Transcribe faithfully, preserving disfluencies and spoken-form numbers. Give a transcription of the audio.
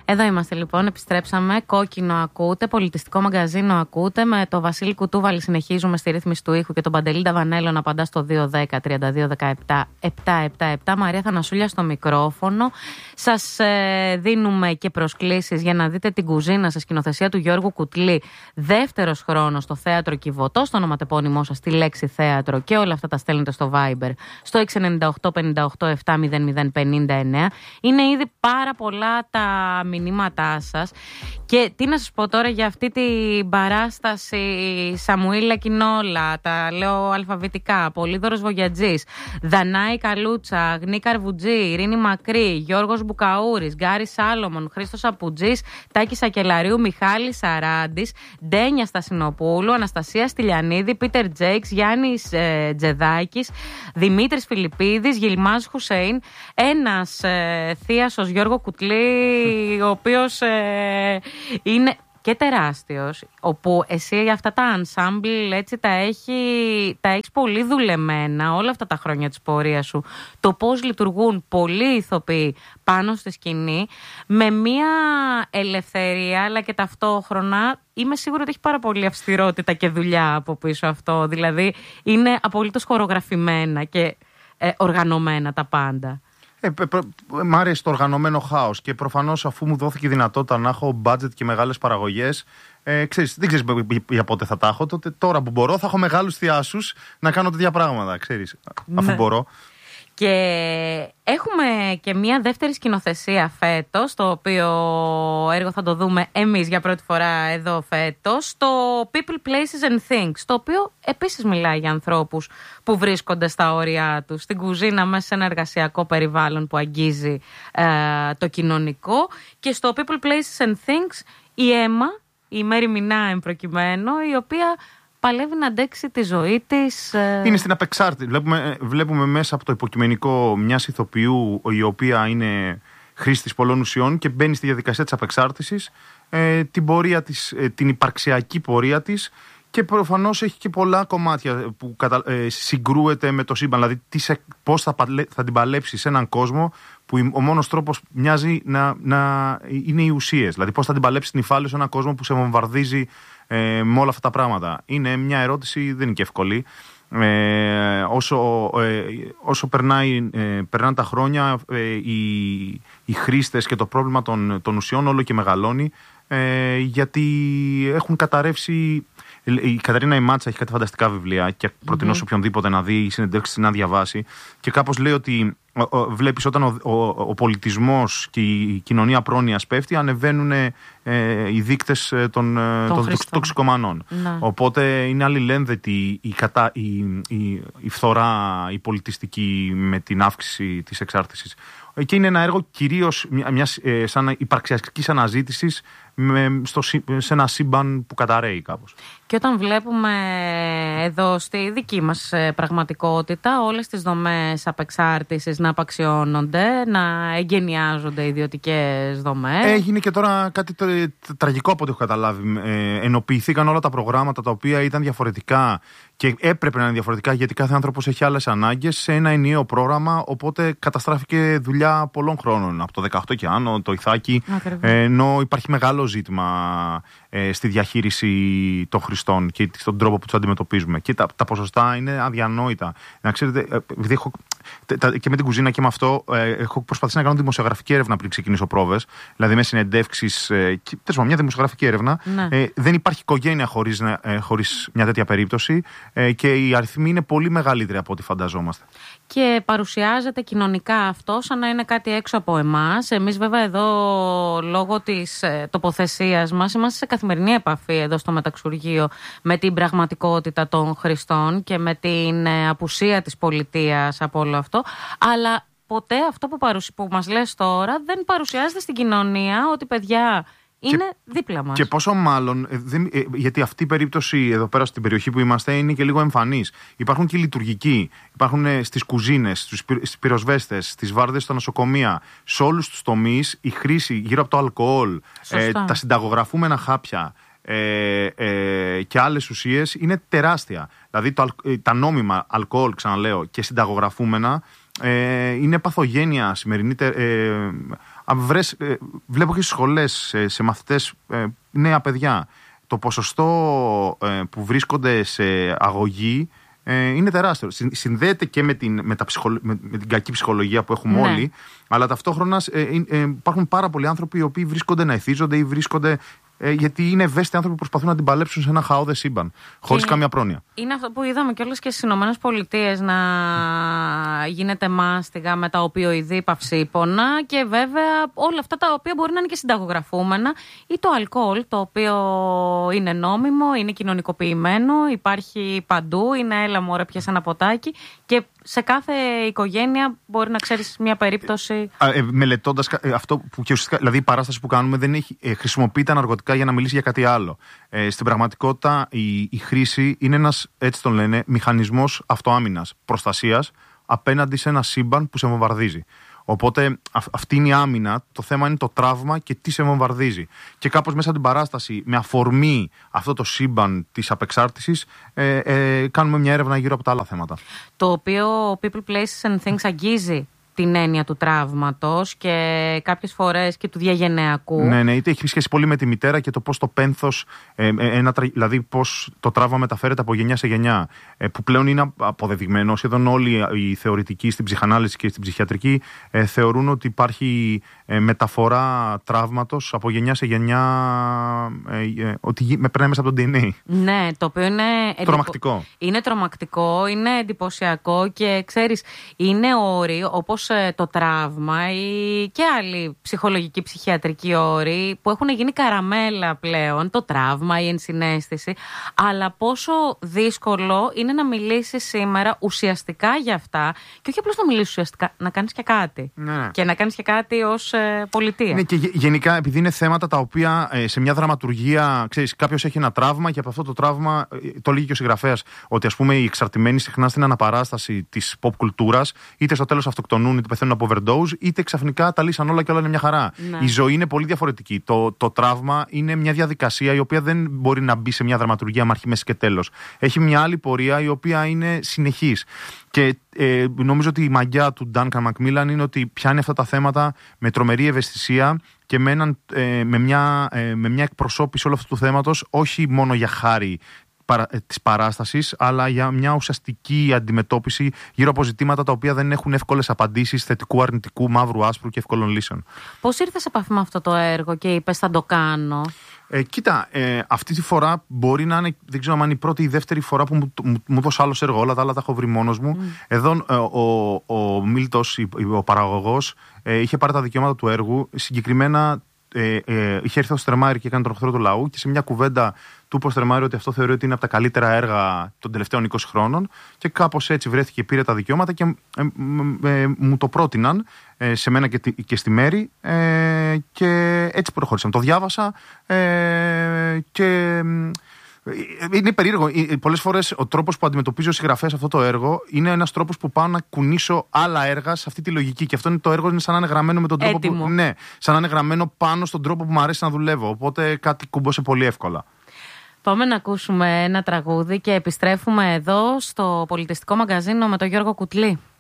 Εδώ είμαστε λοιπόν, επιστρέψαμε. Κόκκινο ακούτε, πολιτιστικό μαγκαζίνο ακούτε. Με το Βασίλη Κουτούβαλη συνεχίζουμε στη ρύθμιση του ήχου και τον Παντελή Νταβανέλο να απαντά στο δύο δέκα τριάντα δύο δεκαεπτά επτακόσια εβδομήντα επτά. Μαρία Θανασούλια στο μικρόφωνο. Σας ε, δίνουμε και προσκλήσεις για να δείτε την κουζίνα σε σκηνοθεσία του Γιώργου Κουτλή. Δεύτερος χρόνος στο Θέατρο Κιβωτό, στο ονοματεπώνυμό σας, τη λέξη θέατρο, και όλα αυτά τα στέλνετε στο Viber στο έξι εννιά οκτώ πέντε οκτώ επτά μηδέν μηδέν πέντε εννιά. Είναι ήδη πάρα πολλά τα μηνύματά σας. Και τι να σας πω τώρα για αυτή την παράσταση Σαμουήλα Κινόλα, τα λέω αλφαβητικά, Πολύδωρος Βογιατζής, Δανάη Καλούτσα, Αγνή Καρβουτζή, Ειρήνη Μακρύ, Γιώργος Μπουκαούρης, Γκάρι Σάλομον, Χρήστος Απουτζής, Τάκης Ακελαρίου, Μιχάλης Σαράντης, Ντένια Στασινοπούλου, Αναστασία Στυλιανίδη, Πίτερ Τζέικς, Γιάννης ε, Τζεδάκης, Δημήτρης Φιλιππίδης, Γιλμάς Χουσέιν, ένας ε, θείασος Γιώργο Κουτλή, ο οποίος ε, είναι και τεράστιος, όπου εσύ αυτά τα ensemble έτσι τα, έχει, τα έχεις πολύ δουλεμένα όλα αυτά τα χρόνια της πορείας σου. Το πώς λειτουργούν πολλοί ηθοποιοί πάνω στη σκηνή με μια ελευθερία, αλλά και ταυτόχρονα είμαι σίγουρη ότι έχει πάρα πολύ αυστηρότητα και δουλειά από πίσω αυτό. Δηλαδή είναι απολύτως χορογραφημένα και ε, οργανωμένα τα πάντα. Ε, μ' αρέσει το οργανωμένο χάος και προφανώς, αφού μου δόθηκε η δυνατότητα να έχω budget και μεγάλες παραγωγές, ε, ξέρεις, δεν ξέρεις για πότε θα τα έχω. Τότε, τώρα που μπορώ, θα έχω μεγάλους θειάσους να κάνω τέτοια πράγματα, ξέρεις, αφού ναι. μπορώ. Και έχουμε και μια δεύτερη σκηνοθεσία φέτος, το οποίο έργο θα το δούμε εμείς για πρώτη φορά εδώ φέτος, το People, Places and Things, το οποίο επίσης μιλάει για ανθρώπους που βρίσκονται στα όρια τους, στην κουζίνα, μέσα σε ένα εργασιακό περιβάλλον που αγγίζει ε, το κοινωνικό. Και στο People, Places and Things η Έμα, η Μέρη Μινά εμπροκειμένου, η οποία παλεύει να αντέξει τη ζωή της. Ε... Είναι στην απεξάρτηση. Βλέπουμε, βλέπουμε μέσα από το υποκειμενικό μιας ηθοποιού, η οποία είναι χρήστης πολλών ουσιών και μπαίνει στη διαδικασία της απεξάρτησης, ε, την, πορεία της, ε, την υπαρξιακή πορεία της, και προφανώς έχει και πολλά κομμάτια που κατα, ε, συγκρούεται με το σύμπαν. Δηλαδή, τι σε, πώς θα, παλε, θα την παλέψει σε έναν κόσμο που ο μόνος τρόπος μοιάζει να, να είναι οι ουσίες. Δηλαδή, πώς θα την παλέψει την υφάλιο σε έναν κόσμο που σε βομβαρδίζει ε, με όλα αυτά τα πράγματα. Είναι μια ερώτηση, δεν είναι και εύκολη. Ε, όσο, ε, όσο περνάει, ε, περνάνε τα χρόνια, ε, οι, οι χρήστες και το πρόβλημα των, των ουσιών όλο και μεγαλώνει, ε, γιατί έχουν καταρρεύσει. Η Καταρίνα Ιμάτσα έχει κάτι φανταστικά βιβλία και προτείνω mm-hmm. σε οποιονδήποτε να δει ή συνεντεύξεις να διαβάσει, και κάπως λέει ότι ο, ο, βλέπεις όταν ο, ο, ο πολιτισμός και η κοινωνία πρόνοιας πέφτει, ανεβαίνουν ε, οι δείκτες των, των τοξικομανών. Ναι. Οπότε είναι αλληλένδετη η, κατα, η, η, η φθορά, η πολιτιστική, με την αύξηση της εξάρτησης. Και είναι ένα έργο κυρίως μιας ε, σαν υπαρξιακής αναζήτησης με, στο, σε ένα σύμπαν που καταραίει κάπως. Και όταν βλέπουμε εδώ στη δική μας πραγματικότητα όλες τις δομές απεξάρτησης να απαξιώνονται, να εγκαινιάζονται ιδιωτικές δομές. Έγινε και τώρα κάτι το, το, τραγικό από ό,τι έχω καταλάβει. Ε, ενοποιηθήκαν όλα τα προγράμματα τα οποία ήταν διαφορετικά και έπρεπε να είναι διαφορετικά, γιατί κάθε άνθρωπος έχει άλλες ανάγκες, σε ένα ενιαίο πρόγραμμα. Οπότε καταστράφηκε δουλειά πολλών χρόνων, από το δεκαοκτώ και άνω, το Ιθάκι. Ε, ενώ υπάρχει μεγάλο ζήτημα ε, στη διαχείριση των χρηστών και στον τρόπο που τους αντιμετωπίζουμε. Και τα, τα ποσοστά είναι αδιανόητα. Να ξέρετε, επειδή έχω, και με την κουζίνα και με αυτό, ε, έχω προσπαθήσει να κάνω δημοσιογραφική έρευνα πριν ξεκινήσω πρόβες. Δηλαδή με συνεντεύξεις, ε, και, τέλος, μια δημοσιογραφική έρευνα. Ναι. Ε, δεν υπάρχει οικογένεια χωρίς, ε, χωρίς μια τέτοια περίπτωση, ε, και οι αριθμοί είναι πολύ μεγαλύτεροι από ό,τι φανταζόμαστε. Και παρουσιάζεται κοινωνικά αυτό σαν να είναι κάτι έξω από εμάς. Εμείς βέβαια εδώ, λόγω της ε, τοποθεσίας μας, είμαστε σε καθημερινή επαφή εδώ στο Μεταξουργείο με την πραγματικότητα των χρηστών και με την ε, απουσία της πολιτείας από όλο αυτό. Αλλά ποτέ αυτό που, παρουσι... που μας λες τώρα δεν παρουσιάζεται στην κοινωνία, ότι παιδιά είναι και, δίπλα μας. Και πόσο μάλλον, ε, δεν, ε, γιατί αυτή η περίπτωση εδώ πέρα στην περιοχή που είμαστε είναι και λίγο εμφανής. Υπάρχουν και λειτουργικοί, υπάρχουν ε, στις κουζίνες, στις πυροσβέστες, στις βάρδες στα νοσοκομεία, σε όλους τους τομείς η χρήση γύρω από το αλκοόλ, ε, τα συνταγογραφούμενα χάπια ε, ε, και άλλες ουσίες είναι τεράστια. Δηλαδή το, ε, τα νόμιμα αλκοόλ, ξαναλέω, και συνταγογραφούμενα, ε, είναι παθογένεια σημερινή. Ε, βρες, ε, βλέπω και στις σχολές, σε, σε μαθητές, ε, νέα παιδιά, το ποσοστό ε, που βρίσκονται σε αγωγή ε, είναι τεράστιο. Συνδέεται και με την, με, τα ψυχολο... με, με την κακή ψυχολογία που έχουμε ναι. όλοι, αλλά ταυτόχρονα ε, ε, ε, υπάρχουν πάρα πολλοί άνθρωποι οι οποίοι βρίσκονται να εθίζονται ή βρίσκονται. Ε, γιατί είναι ευαίσθητοι άνθρωποι που προσπαθούν να την παλέψουν σε ένα χαόδες σύμπαν, χωρίς καμία πρόνοια. Είναι αυτό που είδαμε κιόλας και στις Ηνωμένες Πολιτείες να γίνεται μάστιγα με τα οπιοειδή παυσίπονα και βέβαια όλα αυτά τα οποία μπορεί να είναι και συνταγογραφούμενα, ή το αλκοόλ, το οποίο είναι νόμιμο, είναι κοινωνικοποιημένο, υπάρχει παντού, είναι έλα μωρέ πιάσε ένα ποτάκι και σε κάθε οικογένεια μπορεί να ξέρεις μια περίπτωση. Ε, μελετώντας ε, αυτό που και ουσιαστικά, δηλαδή η παράσταση που κάνουμε δεν έχει, ε, χρησιμοποιεί τα ναρκωτικά για να μιλήσει για κάτι άλλο. Ε, στην πραγματικότητα η, η χρήση είναι ένας, έτσι τον λένε, μηχανισμός αυτοάμυνας, προστασίας απέναντι σε ένα σύμπαν που σε βομβαρδίζει. Οπότε α, αυτή είναι η άμυνα, το θέμα είναι το τραύμα και τι σε βομβαρδίζει. Και κάπως μέσα από την παράσταση, με αφορμή αυτό το σύμπαν της απεξάρτησης, ε, ε, κάνουμε μια έρευνα γύρω από τα άλλα θέματα. Το οποίο People, Places and Things αγγίζει την έννοια του τραύματος και κάποιες φορές και του διαγενειακού. Ναι, ναι, είτε έχει σχέση πολύ με τη μητέρα και το πώς το πένθος, ε, ένα, δηλαδή πώς το τραύμα μεταφέρεται από γενιά σε γενιά, ε, που πλέον είναι αποδεδειγμένο. Σχεδόν όλοι οι θεωρητικοί στην ψυχανάλυση και στην ψυχιατρική ε, θεωρούν ότι υπάρχει ε, μεταφορά τραύματος από γενιά σε γενιά, ε, ε, ότι περνάει μέσα από το ντι εν έι. Ναι, το οποίο είναι τρομακτικό. Είναι τρομακτικό, είναι εντυπωσιακό και ξέρεις, είναι όροι όπως το τραύμα ή και άλλοι ψυχολογικοί, ψυχιατρικοί όροι που έχουν γίνει καραμέλα πλέον, το τραύμα, η ενσυναίσθηση, αλλά πόσο δύσκολο είναι να μιλήσεις σήμερα ουσιαστικά για αυτά και όχι απλώς να μιλήσεις ουσιαστικά, να κάνεις και κάτι. Ναι. Και να κάνεις και κάτι ως ε, πολιτεία. Ναι, και γενικά επειδή είναι θέματα τα οποία ε, σε μια δραματουργία, ξέρεις, κάποιος έχει ένα τραύμα και από αυτό το τραύμα, ε, το λέγει και ο συγγραφέας, ότι ας πούμε οι εξαρτημένοι συχνά στην αναπαράσταση της pop κουλτούρας, είτε στο τέλος αυτοκτονούν, είτε πεθαίνουν από overdose, είτε ξαφνικά τα λύσαν όλα και όλα είναι μια χαρά. Ναι. Η ζωή είναι πολύ διαφορετική. Το, το τραύμα είναι μια διαδικασία η οποία δεν μπορεί να μπει σε μια δραματουργία με αρχή, μέση και τέλος. Έχει μια άλλη πορεία η οποία είναι συνεχής. Και ε, νομίζω ότι η μαγιά του Ντάνκαν Μακμίλαν είναι ότι πιάνει αυτά τα θέματα με τρομερή ευαισθησία και με, έναν, ε, με, μια, ε, με μια εκπροσώπηση όλου αυτού του θέματος, όχι μόνο για χάρη της παράστασης, αλλά για μια ουσιαστική αντιμετώπιση γύρω από ζητήματα τα οποία δεν έχουν εύκολες απαντήσεις θετικού, αρνητικού, μαύρου, άσπρου και εύκολων λύσεων. Πώς ήρθες σε επαφή με αυτό το έργο και είπες θα το κάνω? Ε, κοίτα, ε, αυτή τη φορά μπορεί να είναι, δεν ξέρω αν είναι η πρώτη ή η δεύτερη φορά που μου, μου, μου δώσει άλλο έργο. Όλα τα άλλα τα έχω βρει μόνος μου. Mm. Εδώ ε, ο, ο, ο Μίλτος, ο παραγωγός, ε, είχε πάρει τα δικαιώματα του έργου. Συγκεκριμένα ε, ε, είχε έρθει ο Στρεμάρη και έκανε τον οχθρό του λαού και σε μια κουβέντα του είπε ο Στρεμάρη ότι αυτό θεωρεί ότι είναι από τα καλύτερα έργα των τελευταίων είκοσι χρόνων και κάπως έτσι βρέθηκε και πήρε τα δικαιώματα και ε, ε, ε, μου το πρότειναν ε, σε μένα και, και στη Μέρη ε, και έτσι προχώρησαμε. Το διάβασα ε, και είναι περίεργο. Πολλές φορές ο τρόπος που αντιμετωπίζει ο συγγραφέας αυτό το έργο είναι ένας τρόπος που πάω να κουνήσω άλλα έργα σε αυτή τη λογική. Και αυτό είναι το έργο, είναι σαν να είναι γραμμένο με τον τρόπο που, ναι, σαν να είναι γραμμένο πάνω στον τρόπο που μου αρέσει να δουλεύω. Οπότε κάτι κουμπώσε πολύ εύκολα. Πάμε να ακούσουμε ένα τραγούδι και επιστρέφουμε εδώ στο Πολιτιστικό Μαγκαζίνο με τον Γιώργο Κουτλή.